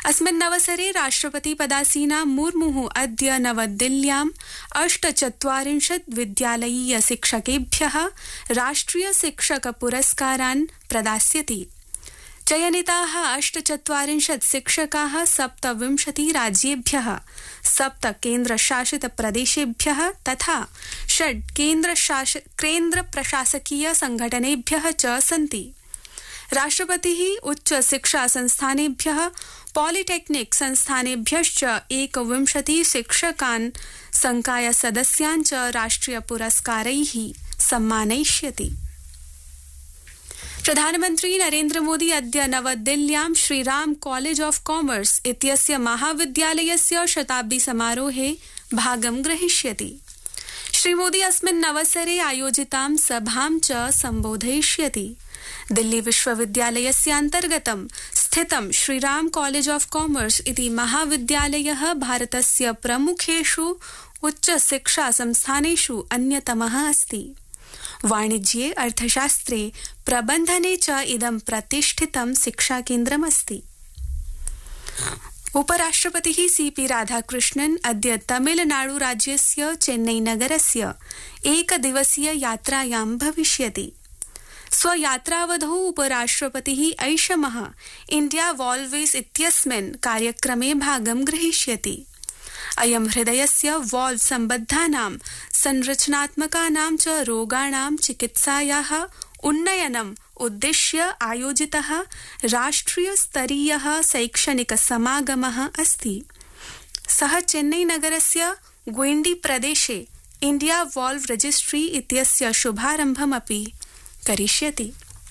अस्मिन् अवसरे राष्ट्रपति पदासीना मुर्मुः अद्य नवदिल्ल्याम् 48 विद्यालयीय शिक्षकेभ्यः राष्ट्रिय शिक्षक पुरस्कारान् प्रदास्यति। चयनिताः 48 शिक्षकाः 27 राज्येभ्यः, 7 केन्द्रशासित प्रदेशेभ्यः तथा 6 केन्द्र प्रशासकीय संघटनेभ्यः च सन्ति। राष्ट्रपतिः उच्च शिक्षा संस्थानेभ्यः, पॉलिटेक्निक संस्थानेभ्यश्च 21 शिक्षकान् संकाय सदस्यान् च राष्ट्रिय पुरस्कारैः सम्मानयिष्यति। प्रधानमन्त्री नरेन्द्र मोदी अद्य नवदिल्ल्यां श्रीराम कॉलेज ऑफ कॉमर्स इत्यस्य महाविद्यालयस्य शताब्दी समारोहे भागं ग्रहीष्यति। श्रीमोदी अस्मिन् अवसरे आयोजितां सभां च सम्बोधयिष्यति। दिल्ली विश्वविद्यालयस्य अन्तर्गतं स्थितं श्रीराम कॉलेज ऑफ कॉमर्स इति महाविद्यालयः भारतस्य प्रमुखेषु उच्च शिक्षा संस्थानेषु अन्यतमः अस्ति। वाणिज्ये, अर्थशास्त्रे, प्रबन्धने च इदं प्रतिष्ठितं शिक्षाकेन्द्रमस्ति। उपराष्ट्रपतिः सीपी राधाकृष्णन् अद्य तमिलनाडु राज्यस्य चेन्नईनगरस्य एकदिवसीय यात्रायां भविष्यति। स्वयात्रावधौ उपराष्ट्रपतिः ऐषमः इंडिया वॉल्वेज इत्यस्मिन् कार्यक्रमे भागं ग्रहीष्यति। अयं हृदयस्य वाल्व सम्बद्धानां संरचनात्मकानां च रोगाणां चिकित्सायाः उन्नयनम् उद्दिश्य आयोजितः राष्ट्रियस्तरीयः शैक्षणिक समागमः अस्ति। सः चेन्नईनगरस्य ग्वेण्डी प्रदेशे इंडिया वॉल्व रजिस्ट्री इत्यस्य शुभारम्भमपि करिष्यति।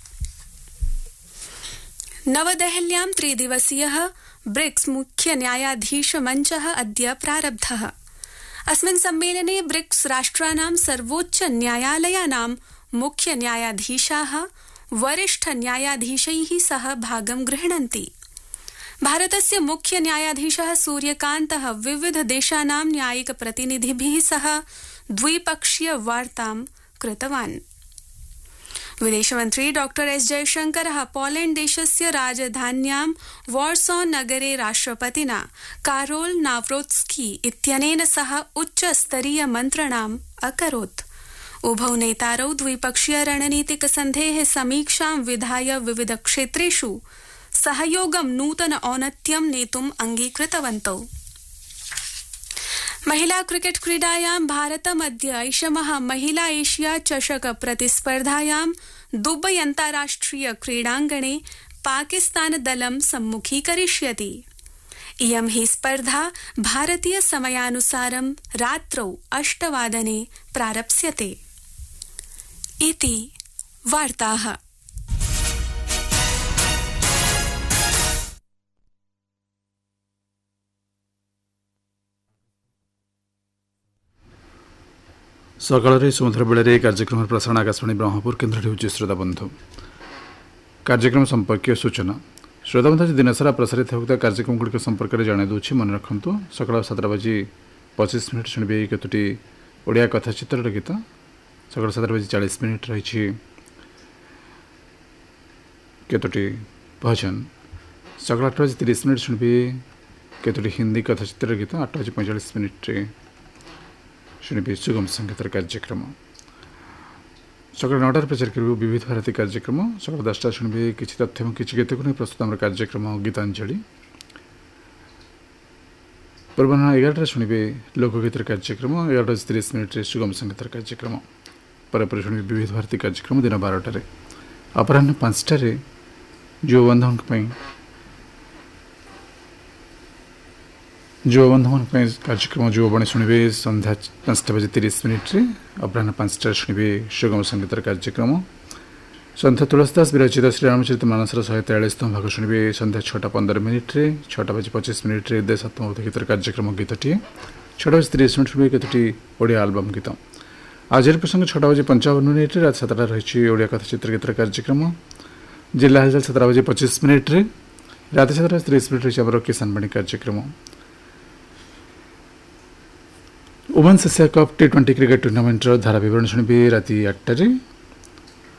नवदेहल्यां 3 दिवसीयः ब्रिक्स मुख्य न्यायाधीश मञ्चः अद्य प्रारब्धः। अस्मिन् सम्मेलने ब्रिक्स राष्ट्राणां सर्वोच्च न्यायालयानां मुख्य न्यायाधीशाः वरिष्ठ न्यायाधीशैः सह भागं गृह्णन्ति। भारतस्य मुख्य न्यायाधीशः सूर्यकान्तः विविध देशानां न्यायिक प्रतिनिधिभिः सह द्विपक्षीय वार्तां कृतवान्। विदेशमन्त्री डॉक्टर एस जयशंकरः पोलैण्ड देशस्य राजधान्यां वार्सो नगरे राष्ट्रपतिना कारोल नाव्रोत्स्की इत्यनेन सह उच्चस्तरीय मन्त्रणाम् अकरोत्। उभौ नेतारौ द्विपक्षीय रणनीतिक सन्धेः समीक्षां विधाय विविध क्षेत्रेषु सहयोगं नूतन औन्नत्यं नेतुम् अङ्गीकृतवन्तौ। महिला क्रिकेट क्रीडायां भारतमद्य ऐषमः महिला एशिया चषक प्रतिस्पर्धायां दुबई अन्ताराष्ट्रिय क्रीडाङ्गणे पाकिस्तान दलं सम्मुखीकरिष्यति। इयं हि स्पर्धा भारतीय समयानुसारं रात्रौ 8 वादने प्रारप्स्यते। इति वार्ताः। सकाळ सुमधुर बेले कार्यक्रम प्रसारण आकाशवाणी ब्रह्मपुर केन्द्र होची श्रोता बंधु कार्यक्रम संपर्कीय सूचना श्रोता बंधु दिनसारा प्रसारित होता कार्यक्रम गुड़िक संपर्क में जन दूसरी मन रखु सकाल 7:25 शुणे केतोटी ओडिया कथाचित्र गीत सकाल 7:40 रही केतोटी भजन सकाल 8:30 शुणे केतोटी हिंदी कथाचित्र गीत 8:45 शुणे सुगम संगीतर कार्यक्रम सकाल 9 प्रचार कर विविध भारती कार्यक्रम सकाल 10 शुणे किसी तथ्य और किसी गीत को नहीं प्रस्तुत आम कार्यक्रम गीतांजलि पूर्वाह 11 शुणे लोकगीतर कार्यक्रम 11:30 सुगम संगीतर कार्यक्रम पर शुणे विविध भारती कार्यक्रम दिन 12 अपराह 5 युवा बंधु कार्यक्रम युवाणी शुणे संध्या 5:30 अपराह 5 शुणे सुगम संगीतर कार्यक्रम संध्या तुलसीदास विरचित श्रीरामचरित मानसर 143 भाग शुणे संध्या 6:15 6:25 देशात्मक गीतर कार्यक्रम गीतटी 6:30 शुणे केतोटी ओडिया आलबम गीत आज प्रसंग 6:55 रात 7 रही ओडिया कथाचित्र गीतर कार्यक्रम जिला हालचाल 7:25 रात 7:30 रही किसान बाणी कार्यक्रम women's Asia cup T20 cricket टूर्नामेंटर धारा विवरण शुणे राति 8